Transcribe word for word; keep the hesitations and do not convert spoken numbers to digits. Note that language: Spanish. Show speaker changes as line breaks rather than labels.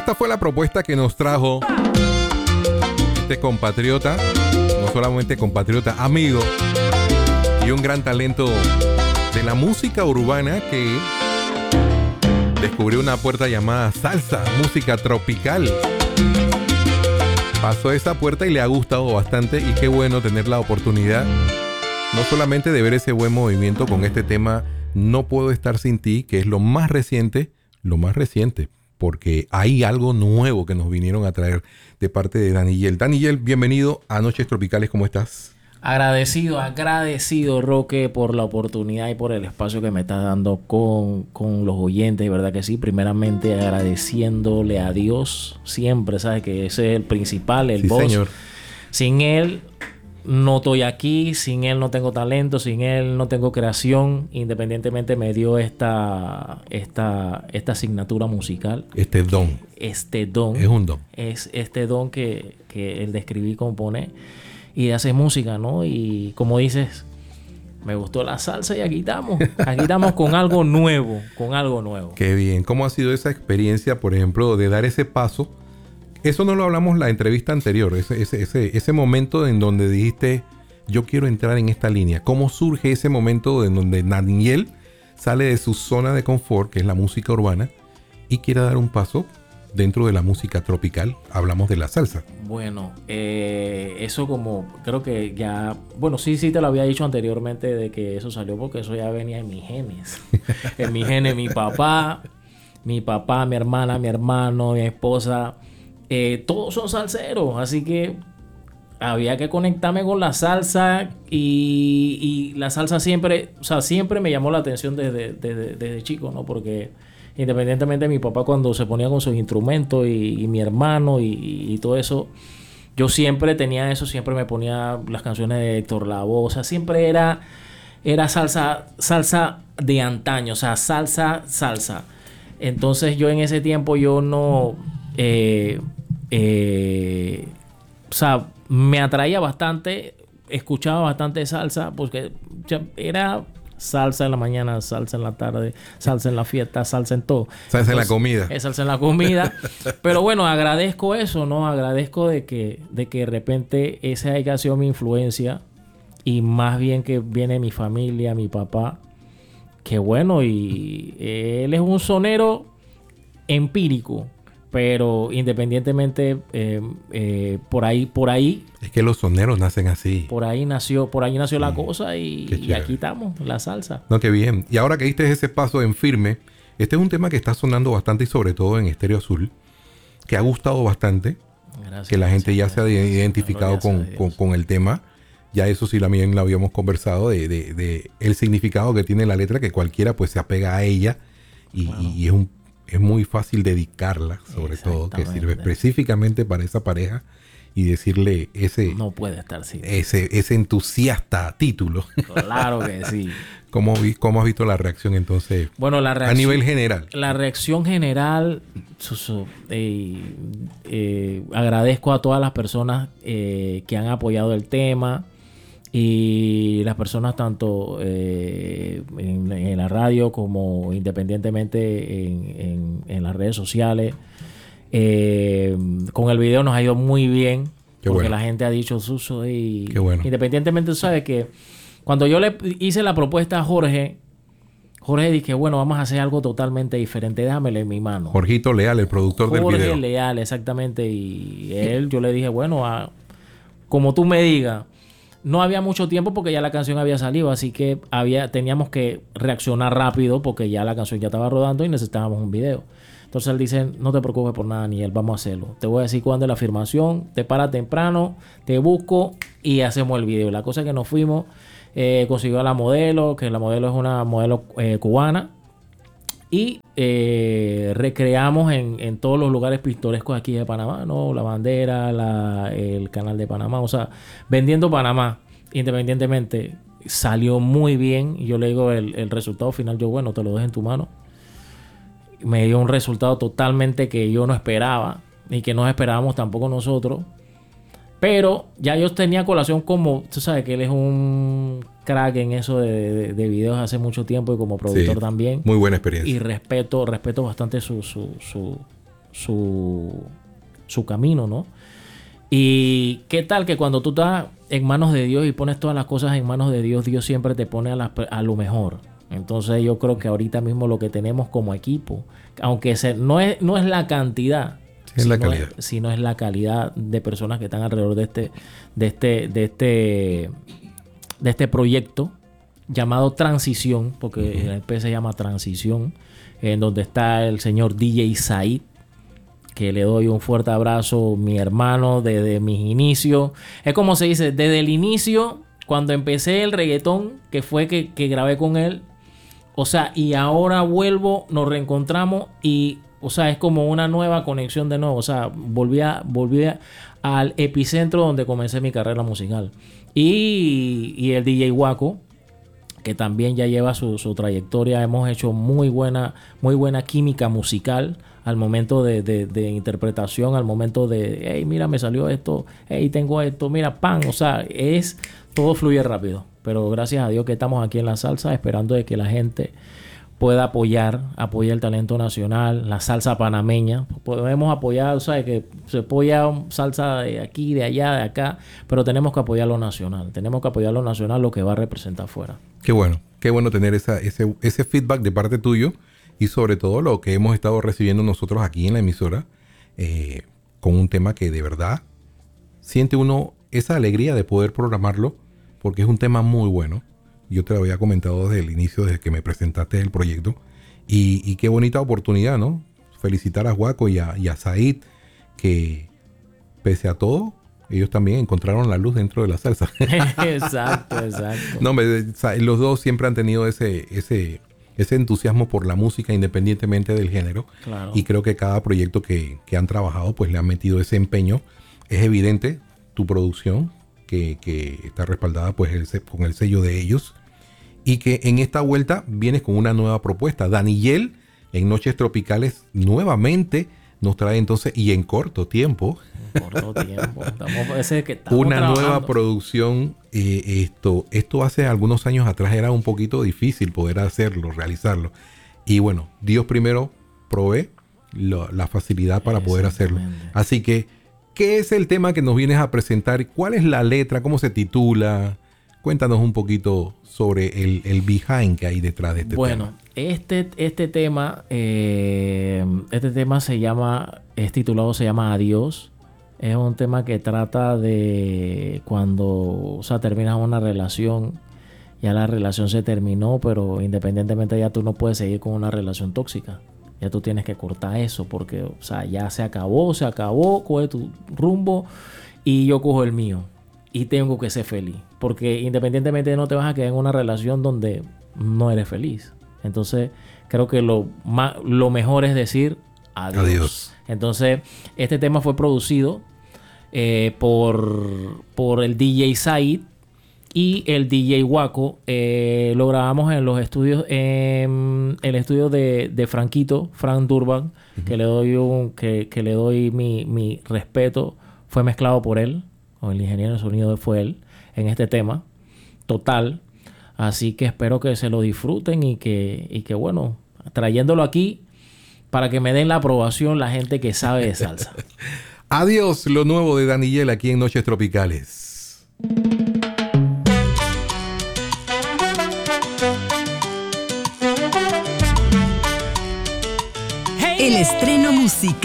esta fue la propuesta que nos trajo este compatriota, no solamente compatriota, amigo y un gran talento de la música urbana que descubrió una puerta llamada salsa, música tropical. Pasó esa puerta y le ha gustado bastante, y qué bueno tener la oportunidad no solamente de ver ese buen movimiento con este tema No Puedo Estar Sin Ti, que es lo más reciente, lo más reciente, porque hay algo nuevo que nos vinieron a traer de parte de Daniel. Daniel, bienvenido a Noches Tropicales, ¿cómo estás?
Agradecido, agradecido, Roque, por la oportunidad y por el espacio que me estás dando con, con los oyentes, ¿verdad que sí? Primeramente agradeciéndole a Dios siempre, ¿sabes? Que ese es el principal, el
sí,
boss.
Señor.
Sin Él no estoy aquí, sin Él no tengo talento, sin Él no tengo creación. Independientemente me dio esta, esta, esta asignatura musical.
Este don.
Este don.
Es un don.
Es este don que, que el de escribir y componer y de hacer música, ¿no? Y como dices, me gustó la salsa y aquí estamos. Aquí estamos con algo nuevo, con algo nuevo.
Qué bien. ¿Cómo ha sido esa experiencia, por ejemplo, de dar ese paso? Eso no lo hablamos en la entrevista anterior, ese, ese, ese, ese momento en donde dijiste, yo quiero entrar en esta línea. ¿Cómo surge ese momento en donde Daniel sale de su zona de confort, que es la música urbana, y quiere dar un paso dentro de la música tropical? Hablamos de la salsa.
Bueno, eh, eso como creo que ya... Bueno, sí, sí te lo había dicho anteriormente de que eso salió porque eso ya venía en mis genes. En mis genes, mi papá, mi papá, mi hermana, mi hermano, mi esposa... Eh, todos son salseros, así que había que conectarme con la salsa y, y la salsa siempre, o sea, siempre me llamó la atención desde, desde, desde chico, ¿no? Porque independientemente de mi papá cuando se ponía con sus instrumentos y, y mi hermano y, y todo eso, yo siempre tenía eso, siempre me ponía las canciones de Héctor Lavoe, o sea, siempre era, era salsa, salsa de antaño, o sea, salsa, salsa. Entonces yo en ese tiempo yo no... Eh, eh, o sea, me atraía bastante, escuchaba bastante salsa, porque era salsa en la mañana, salsa en la tarde, salsa en la fiesta, salsa en todo.
Salsa en la comida.
Es salsa en la comida. Pero bueno, agradezco eso, ¿no? Agradezco de que, de que de repente esa haya sido mi influencia y más bien que viene mi familia, mi papá. Que bueno, y él es un sonero empírico. Pero independientemente, eh, eh, por ahí, por ahí...
Es que los soneros nacen así.
Por ahí nació, por ahí nació
sí.
la cosa y, y aquí estamos, la salsa.
No, qué bien. Y ahora que diste ese paso en firme, este es un tema que está sonando bastante y sobre todo en Estéreo Azul, que ha gustado bastante. Gracias, que la gente ya se ha identificado con, con, con el tema. Ya eso sí también lo habíamos conversado de, de, de el significado que tiene la letra, que cualquiera pues se apega a ella y, wow. y es un es muy fácil dedicarla, sobre todo, que sirve específicamente para esa pareja y decirle ese...
No puede estar sin
ese, ese entusiasta título.
Claro que sí.
¿Cómo, ¿Cómo has visto la reacción entonces?
Bueno, la reacción...
A nivel general.
La reacción general... Su, su, eh, eh, agradezco a todas las personas eh, que han apoyado el tema. Y las personas tanto eh, en, en la radio como independientemente en, en, en las redes sociales. Eh, con el video nos ha ido muy bien. Qué porque bueno. La gente ha dicho, Suso, y
Qué bueno.
Independientemente, tú sabes que cuando yo le hice la propuesta a Jorge, Jorge dije, bueno, vamos a hacer algo totalmente diferente. Déjamelo en mi mano.
Jorgito Leal, el productor
Jorge
del video.
Jorge Leal, exactamente. Y él, yo le dije, bueno, a, como tú me digas. No había mucho tiempo porque ya la canción había salido, así que había, teníamos que reaccionar rápido porque ya la canción ya estaba rodando y necesitábamos un video. Entonces él dice, no te preocupes por nada, Daniel, vamos a hacerlo. Te voy a decir cuándo es la afirmación, te paras temprano, te busco y hacemos el video. La cosa es que nos fuimos, eh, consiguió a la modelo, que la modelo es una modelo eh, cubana, y eh, recreamos en, en todos los lugares pintorescos aquí de Panamá, ¿no? La bandera, la, el canal de Panamá, o sea, vendiendo Panamá. Independientemente, salió muy bien. Yo le digo el, el resultado final, yo bueno, te lo dejo en tu mano. Me dio un resultado totalmente que yo no esperaba y que no esperábamos tampoco nosotros. Pero ya yo tenía colación como, tú sabes que él es un crack en eso de, de, de videos hace mucho tiempo y como productor sí, también.
Muy buena experiencia.
Y respeto, respeto bastante su, su, su, su, su camino, ¿no? Y qué tal que cuando tú estás en manos de Dios y pones todas las cosas en manos de Dios, Dios siempre te pone a, la, a lo mejor. Entonces yo creo que ahorita mismo lo que tenemos como equipo, aunque se, no, es, no es la cantidad,
es
sino,
la calidad.
Es, sino es la calidad de personas que están alrededor de este, de este, de este, de este proyecto llamado Transición, porque uh-huh. el E P se llama Transición, en donde está el señor D J Said, que le doy un fuerte abrazo, mi hermano, desde mis inicios. Es como se dice, desde el inicio, cuando empecé el reggaetón, que fue que, que grabé con él, o sea, y ahora vuelvo, nos reencontramos y, o sea, es como una nueva conexión de nuevo. O sea, volví, a, volví a, al epicentro donde comencé mi carrera musical. Y, y el D J Waco, que también ya lleva su, su trayectoria. Hemos hecho muy buena, muy buena química musical al momento de, de, de interpretación, al momento de, hey, mira, me salió esto, hey, tengo esto, mira, pan. O sea, es, todo fluye rápido. Pero gracias a Dios que estamos aquí en la salsa, esperando de que la gente pueda apoyar, apoyar el talento nacional, la salsa panameña. Podemos apoyar, o sea, que se apoya salsa de aquí, de allá, de acá, pero tenemos que apoyar lo nacional. Tenemos que apoyar lo nacional, lo que va a representar afuera.
Qué bueno, qué bueno tener esa, ese, ese feedback de parte tuyo y sobre todo lo que hemos estado recibiendo nosotros aquí en la emisora, eh, con un tema que de verdad siente uno esa alegría de poder programarlo, porque es un tema muy bueno. Yo te lo había comentado desde el inicio, desde que me presentaste el proyecto. Y, y qué bonita oportunidad, ¿no? Felicitar a Waco y a, y a Said, que pese a todo, ellos también encontraron la luz dentro de la salsa.
Exacto, exacto.
No, los dos siempre han tenido ese, ese, ese entusiasmo por la música, independientemente del género. Claro. Y creo que cada proyecto que, que han trabajado, pues le han metido ese empeño. Es evidente tu producción, Que, que está respaldada pues el, con el sello de ellos, y que en esta vuelta vienes con una nueva propuesta. Daniyel en Noches Tropicales nuevamente nos trae entonces, y en corto tiempo,
en corto tiempo. Estamos, ese que estamos
una
trabajando.
Nueva producción. Eh, esto, esto hace algunos años atrás era un poquito difícil poder hacerlo, realizarlo, y bueno, Dios primero provee lo, la facilidad para poder hacerlo. Así que, ¿qué es el tema que nos vienes a presentar? ¿Cuál es la letra? ¿Cómo se titula? Cuéntanos un poquito sobre el, el behind que hay detrás de este
bueno,
tema.
Bueno, este, este tema, eh, este tema se llama, es titulado, se llama Adiós. Es un tema que trata de cuando, o sea, terminas una relación, ya la relación se terminó, pero independientemente ya tú no puedes seguir con una relación tóxica. Ya tú tienes que cortar eso porque, o sea, ya se acabó, se acabó, coge tu rumbo y yo cojo el mío. Y tengo que ser feliz. Porque independientemente no te vas a quedar en una relación donde no eres feliz. Entonces, creo que lo, más, lo mejor es decir adiós. adiós. Entonces, este tema fue producido eh, por, por el D J Said y el D J Waco. Eh, lo grabamos en los estudios, en el estudio de, de Franquito, Frank Durban, uh-huh. que le doy un, que, que le doy mi, mi respeto. Fue mezclado por él, o el ingeniero de sonido fue él, en este tema, total. Así que espero que se lo disfruten y que, y que bueno, trayéndolo aquí para que me den la aprobación la gente que sabe de salsa.
Adiós, lo nuevo de Daniyel aquí en Noches Tropicales.
El estreno musical